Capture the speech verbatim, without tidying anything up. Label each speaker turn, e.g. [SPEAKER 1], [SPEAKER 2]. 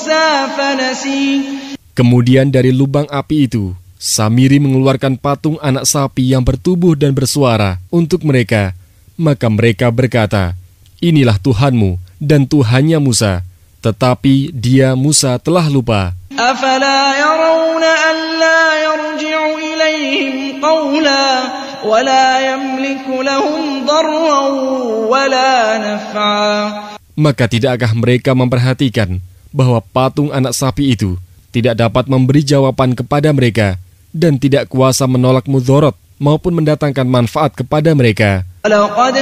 [SPEAKER 1] موسى فنسي.
[SPEAKER 2] Kemudian dari lubang api itu, Samiri mengeluarkan patung anak sapi yang bertubuh dan bersuara untuk mereka. Maka mereka berkata, inilah Tuhanmu dan Tuhannya Musa. Tetapi dia Musa telah lupa.
[SPEAKER 1] أفلا يرون ألا يرجع إليهم قولا ولا يملك لهم ضرا ولا نفعا.
[SPEAKER 2] Maka tidakkah mereka memperhatikan bahwa patung anak sapi itu tidak dapat memberi jawaban kepada mereka dan tidak kuasa menolak mudorot maupun mendatangkan manfaat kepada mereka.